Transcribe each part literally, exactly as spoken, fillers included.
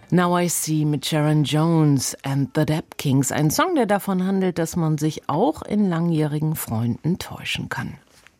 Now I See mit Sharon Jones and the Dap Kings. Ein Song, der davon handelt, dass man sich auch in langjährigen Freunden täuschen kann.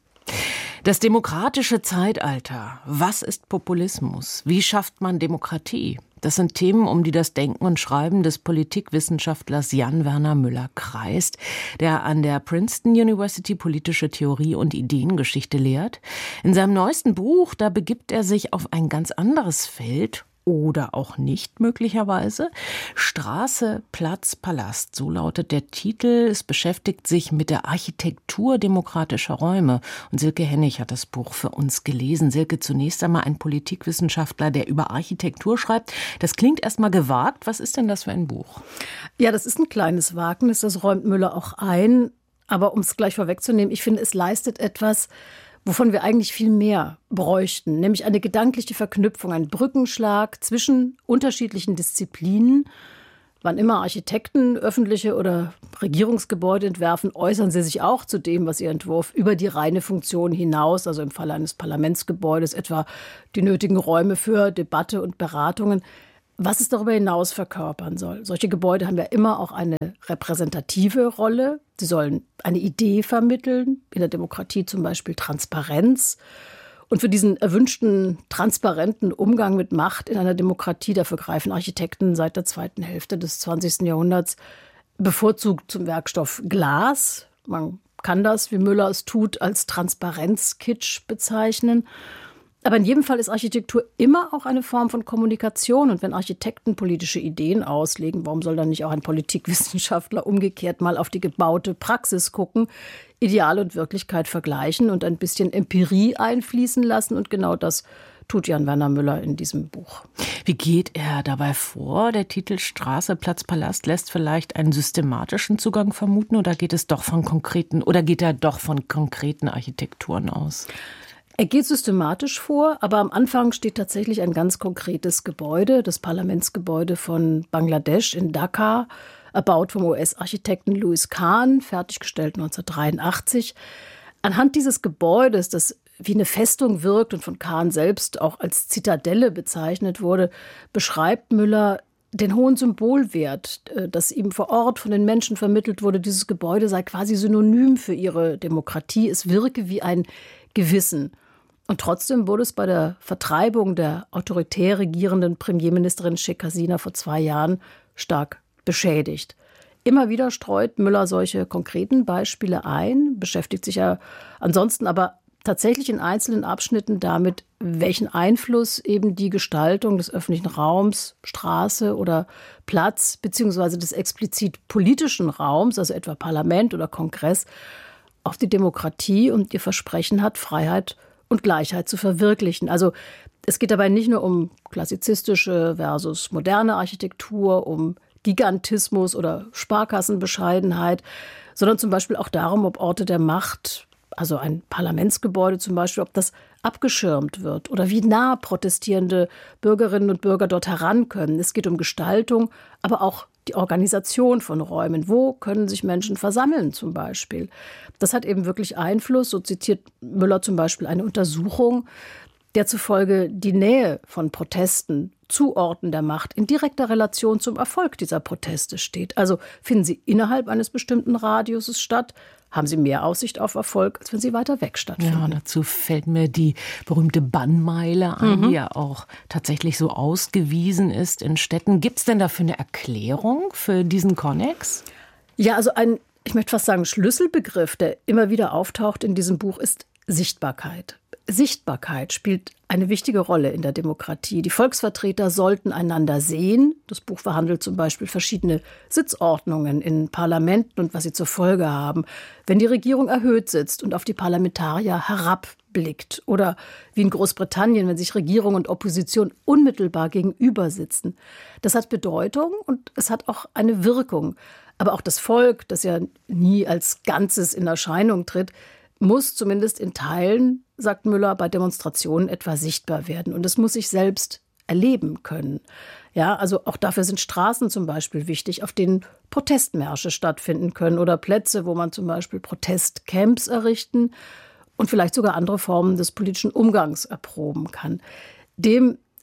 Das demokratische Zeitalter. Was ist Populismus? Wie schafft man Demokratie? Das sind Themen, um die das Denken und Schreiben des Politikwissenschaftlers Jan Werner Müller kreist, der an der Princeton University politische Theorie und Ideengeschichte lehrt. In seinem neuesten Buch, da begibt er sich auf ein ganz anderes Feld. Oder auch nicht möglicherweise. Straße, Platz, Palast, so lautet der Titel. Es beschäftigt sich mit der Architektur demokratischer Räume. Und Silke Hennig hat das Buch für uns gelesen. Silke, zunächst einmal ein Politikwissenschaftler, der über Architektur schreibt. Das klingt erstmal gewagt. Was ist denn das für ein Buch? Ja, das ist ein kleines Wagnis, das räumt Müller auch ein. Aber um es gleich vorwegzunehmen, ich finde, es leistet etwas, wovon wir eigentlich viel mehr bräuchten, nämlich eine gedankliche Verknüpfung, ein Brückenschlag zwischen unterschiedlichen Disziplinen. Wann immer Architekten öffentliche oder Regierungsgebäude entwerfen, äußern sie sich auch zu dem, was ihr Entwurf über die reine Funktion hinaus, also im Falle eines Parlamentsgebäudes, etwa die nötigen Räume für Debatte und Beratungen, was es darüber hinaus verkörpern soll. Solche Gebäude haben ja immer auch eine repräsentative Rolle. Sie sollen eine Idee vermitteln, in der Demokratie zum Beispiel Transparenz. Und für diesen erwünschten transparenten Umgang mit Macht in einer Demokratie, dafür greifen Architekten seit der zweiten Hälfte des zwanzigsten Jahrhunderts bevorzugt zum Werkstoff Glas. Man kann das, wie Müller es tut, als Transparenzkitsch bezeichnen. Aber in jedem Fall ist Architektur immer auch eine Form von Kommunikation. Und wenn Architekten politische Ideen auslegen, warum soll dann nicht auch ein Politikwissenschaftler umgekehrt mal auf die gebaute Praxis gucken, Ideal und Wirklichkeit vergleichen und ein bisschen Empirie einfließen lassen? Und genau das tut Jan Werner Müller in diesem Buch. Wie geht er dabei vor? Der Titel Straße, Platz, Palast lässt vielleicht einen systematischen Zugang vermuten, oder geht es doch von konkreten, oder geht er doch von konkreten Architekturen aus? Er geht systematisch vor, aber am Anfang steht tatsächlich ein ganz konkretes Gebäude, das Parlamentsgebäude von Bangladesch in Dhaka, erbaut vom U S-Architekten Louis Kahn, fertiggestellt neunzehnhundertdreiundachtzig. Anhand dieses Gebäudes, das wie eine Festung wirkt und von Kahn selbst auch als Zitadelle bezeichnet wurde, beschreibt Müller den hohen Symbolwert, das ihm vor Ort von den Menschen vermittelt wurde. Dieses Gebäude sei quasi synonym für ihre Demokratie. Es wirke wie ein Gewissen. Und trotzdem wurde es bei der Vertreibung der autoritär regierenden Premierministerin Sheikh Hasina vor zwei Jahren stark beschädigt. Immer wieder streut Müller solche konkreten Beispiele ein, beschäftigt sich ja ansonsten aber tatsächlich in einzelnen Abschnitten damit, welchen Einfluss eben die Gestaltung des öffentlichen Raums, Straße oder Platz, beziehungsweise des explizit politischen Raums, also etwa Parlament oder Kongress, auf die Demokratie und ihr Versprechen hat, Freiheit und Gleichheit zu verwirklichen. Also es geht dabei nicht nur um klassizistische versus moderne Architektur, um Gigantismus oder Sparkassenbescheidenheit, sondern zum Beispiel auch darum, ob Orte der Macht, also ein Parlamentsgebäude zum Beispiel, ob das abgeschirmt wird oder wie nah protestierende Bürgerinnen und Bürger dort heran können. Es geht um Gestaltung, aber auch die Organisation von Räumen. Wo können sich Menschen versammeln zum Beispiel? Das hat eben wirklich Einfluss. So zitiert Müller zum Beispiel eine Untersuchung, der zufolge die Nähe von Protesten zu Orten der Macht in direkter Relation zum Erfolg dieser Proteste steht. Also finden sie innerhalb eines bestimmten Radiuses statt, haben sie mehr Aussicht auf Erfolg, als wenn sie weiter weg stattfinden. Ja, dazu fällt mir die berühmte Bannmeile ein, mhm. die ja auch tatsächlich so ausgewiesen ist in Städten. Gibt es denn dafür eine Erklärung für diesen Konnex? Ja, also ein, ich möchte fast sagen, Schlüsselbegriff, der immer wieder auftaucht in diesem Buch, ist Sichtbarkeit. Sichtbarkeit spielt eine wichtige Rolle in der Demokratie. Die Volksvertreter sollten einander sehen. Das Buch verhandelt zum Beispiel verschiedene Sitzordnungen in Parlamenten und was sie zur Folge haben, wenn die Regierung erhöht sitzt und auf die Parlamentarier herabblickt. Oder wie in Großbritannien, wenn sich Regierung und Opposition unmittelbar gegenüber sitzen. Das hat Bedeutung und es hat auch eine Wirkung. Aber auch das Volk, das ja nie als Ganzes in Erscheinung tritt, muss zumindest in Teilen, sagt Müller, bei Demonstrationen etwa sichtbar werden. Und es muss sich selbst erleben können. Ja, also auch dafür sind Straßen zum Beispiel wichtig, auf denen Protestmärsche stattfinden können oder Plätze, wo man zum Beispiel Protestcamps errichten und vielleicht sogar andere Formen des politischen Umgangs erproben kann. Dem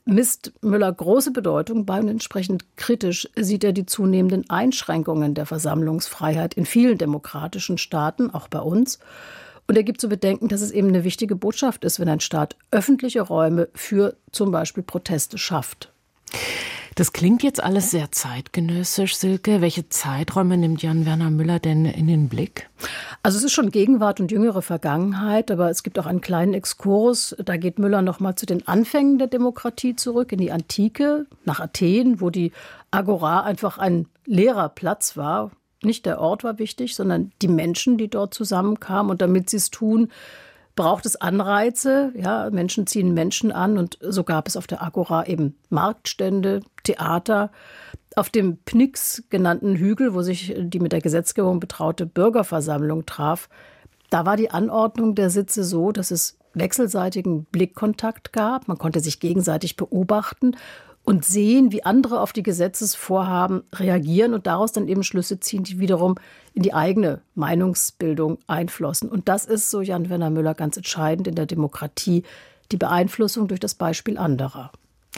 misst Müller große Bedeutung bei und entsprechend kritisch sieht er die zunehmenden Einschränkungen der Versammlungsfreiheit in vielen demokratischen Staaten, auch bei uns. Und er gibt zu bedenken, dass es eben eine wichtige Botschaft ist, wenn ein Staat öffentliche Räume für zum Beispiel Proteste schafft. Das klingt jetzt alles sehr zeitgenössisch, Silke. Welche Zeiträume nimmt Jan-Werner Müller denn in den Blick? Also es ist schon Gegenwart und jüngere Vergangenheit, aber es gibt auch einen kleinen Exkurs. Da geht Müller noch mal zu den Anfängen der Demokratie zurück, in die Antike, nach Athen, wo die Agora einfach ein leerer Platz war. Nicht der Ort war wichtig, sondern die Menschen, die dort zusammenkamen. Und damit sie es tun, braucht es Anreize. Ja, Menschen ziehen Menschen an. Und so gab es auf der Agora eben Marktstände, Theater. Auf dem Pnyx genannten Hügel, wo sich die mit der Gesetzgebung betraute Bürgerversammlung traf, da war die Anordnung der Sitze so, dass es wechselseitigen Blickkontakt gab. Man konnte sich gegenseitig beobachten und sehen, wie andere auf die Gesetzesvorhaben reagieren und daraus dann eben Schlüsse ziehen, die wiederum in die eigene Meinungsbildung einflossen. Und das ist, so Jan-Werner Müller, ganz entscheidend in der Demokratie, die Beeinflussung durch das Beispiel anderer.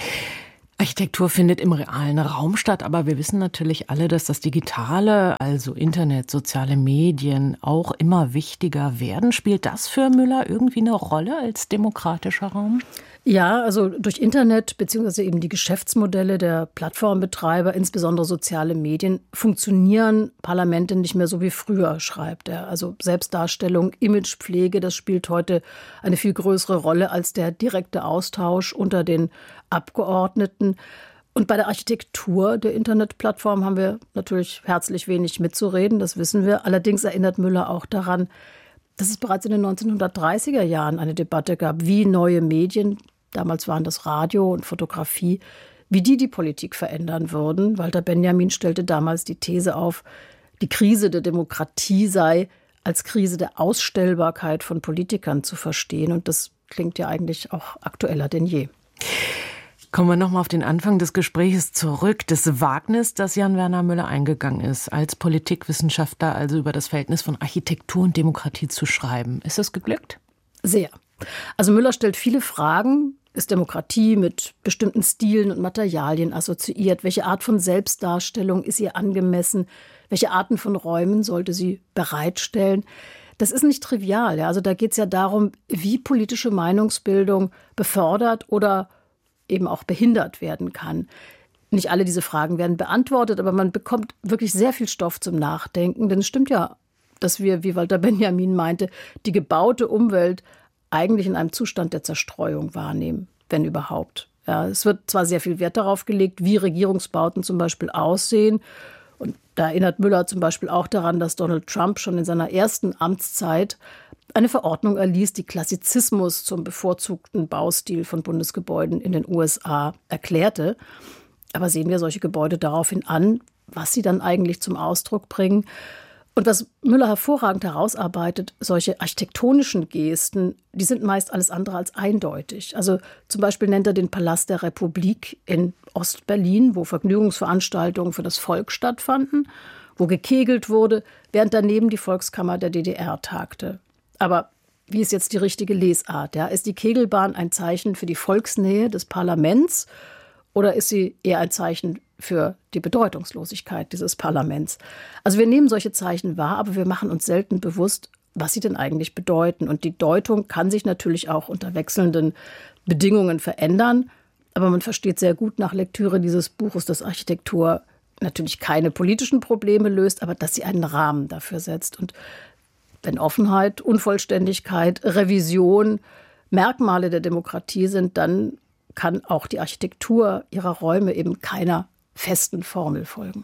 Architektur findet im realen Raum statt, aber wir wissen natürlich alle, dass das Digitale, also Internet, soziale Medien, auch immer wichtiger werden. Spielt das für Müller irgendwie eine Rolle als demokratischer Raum? Ja, also durch Internet beziehungsweise eben die Geschäftsmodelle der Plattformbetreiber, insbesondere soziale Medien, funktionieren Parlamente nicht mehr so wie früher, schreibt er. Also Selbstdarstellung, Imagepflege, das spielt heute eine viel größere Rolle als der direkte Austausch unter den Abgeordneten. Und bei der Architektur der Internetplattform haben wir natürlich herzlich wenig mitzureden, das wissen wir. Allerdings erinnert Müller auch daran, dass es bereits in den neunzehnhundertdreißiger Jahren eine Debatte gab, wie neue Medien, damals waren das Radio und Fotografie, wie die die Politik verändern würden. Walter Benjamin stellte damals die These auf, die Krise der Demokratie sei als Krise der Ausstellbarkeit von Politikern zu verstehen. Und das klingt ja eigentlich auch aktueller denn je. Kommen wir nochmal auf den Anfang des Gesprächs zurück. Das Wagnis, das Jan-Werner Müller eingegangen ist, als Politikwissenschaftler, also über das Verhältnis von Architektur und Demokratie zu schreiben. Ist das geglückt? Sehr. Also Müller stellt viele Fragen. Ist Demokratie mit bestimmten Stilen und Materialien assoziiert? Welche Art von Selbstdarstellung ist ihr angemessen? Welche Arten von Räumen sollte sie bereitstellen? Das ist nicht trivial. Ja? Also da geht es ja darum, wie politische Meinungsbildung befördert oder eben auch behindert werden kann. Nicht alle diese Fragen werden beantwortet, aber man bekommt wirklich sehr viel Stoff zum Nachdenken. Denn es stimmt ja, dass wir, wie Walter Benjamin meinte, die gebaute Umwelt eigentlich in einem Zustand der Zerstreuung wahrnehmen, wenn überhaupt. Ja, es wird zwar sehr viel Wert darauf gelegt, wie Regierungsbauten zum Beispiel aussehen. Und da erinnert Müller zum Beispiel auch daran, dass Donald Trump schon in seiner ersten Amtszeit eine Verordnung erließ, die Klassizismus zum bevorzugten Baustil von Bundesgebäuden in den U S A erklärte. Aber sehen wir solche Gebäude daraufhin an, was sie dann eigentlich zum Ausdruck bringen. Und was Müller hervorragend herausarbeitet, solche architektonischen Gesten, die sind meist alles andere als eindeutig. Also zum Beispiel nennt er den Palast der Republik in Ostberlin, wo Vergnügungsveranstaltungen für das Volk stattfanden, wo gekegelt wurde, während daneben die Volkskammer der D D R tagte. Aber wie ist jetzt die richtige Lesart? Ja? Ist die Kegelbahn ein Zeichen für die Volksnähe des Parlaments oder ist sie eher ein Zeichen für die Bedeutungslosigkeit dieses Parlaments? Also wir nehmen solche Zeichen wahr, aber wir machen uns selten bewusst, was sie denn eigentlich bedeuten. Und die Deutung kann sich natürlich auch unter wechselnden Bedingungen verändern. Aber man versteht sehr gut nach Lektüre dieses Buches, dass Architektur natürlich keine politischen Probleme löst, aber dass sie einen Rahmen dafür setzt. Und wenn Offenheit, Unvollständigkeit, Revision Merkmale der Demokratie sind, dann kann auch die Architektur ihrer Räume eben keiner festen Formel folgen.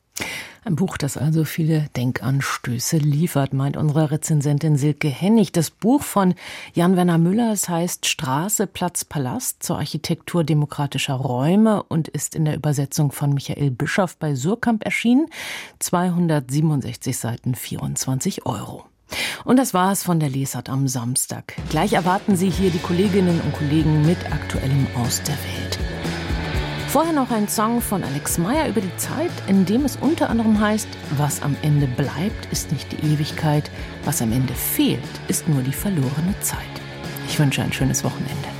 Ein Buch, das also viele Denkanstöße liefert, meint unsere Rezensentin Silke Hennig. Das Buch von Jan-Werner Müller, es heißt Straße, Platz, Palast zur Architektur demokratischer Räume und ist in der Übersetzung von Michael Bischoff bei Suhrkamp erschienen. zweihundertsiebenundsechzig Seiten, vierundzwanzig Euro. Und das war es von der Lesart am Samstag. Gleich erwarten Sie hier die Kolleginnen und Kollegen mit Aktuellem aus der Welt. Vorher noch ein Song von Alex Meyer über die Zeit, in dem es unter anderem heißt, was am Ende bleibt, ist nicht die Ewigkeit, was am Ende fehlt, ist nur die verlorene Zeit. Ich wünsche ein schönes Wochenende.